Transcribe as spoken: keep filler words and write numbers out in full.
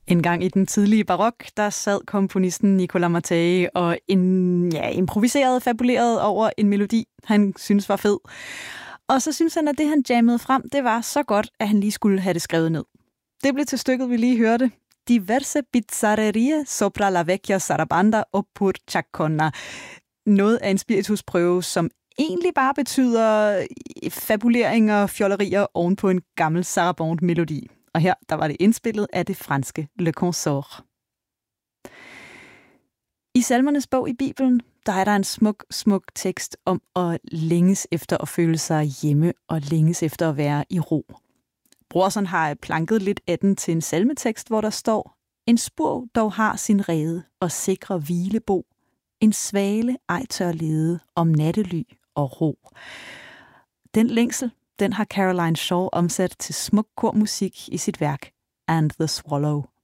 En gang i den tidlige barok, der sad komponisten Nicolas Mattei og en, ja, improviserede, fabulerede over en melodi, han synes var fed. Og så synes han, at det, han jammede frem, det var så godt, at han lige skulle have det skrevet ned. Det blev til stykket, vi lige hørte. Diverse bizzarrerie sopra la vecchia sarabanda oppur chacconna. Noget af en spiritusprøve, som egentlig bare betyder fabuleringer og fjollerier oven på en gammel sarabande-melodi. Og her der var det indspillet af det franske Le Consort. I Salmernes bog i Bibelen, der er der en smuk, smuk tekst om at længes efter at føle sig hjemme og længes efter at være i ro. Brorson har planket lidt af den til en salmetekst, hvor der står: En spurv dog har sin rede og sikre hvilebo. En svale ej tør lede om nattely og ro. Den længsel, den har Caroline Shaw omsat til smuk kormusik i sit værk And the Swallow.